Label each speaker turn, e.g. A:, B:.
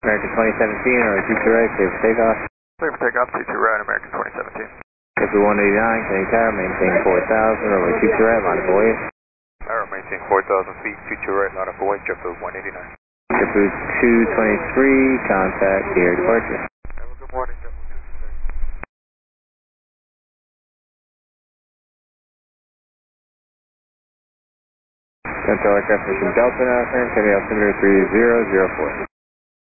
A: American 2017 or 22 right, clear for takeoff.
B: Clear for takeoff, 22 right, American 2017.
A: JetBlue 189, Canadian Tower, maintain 4,000, runway 22 right, line of void.
B: Tower, maintain 4,000 feet, 22 right, line of void, JetBlue 189.
A: JetBlue 223, contact here, departure.
B: Have a good morning, JetBlue 223.
A: Central aircraft mission Delta now, current heavy altimeter 3004.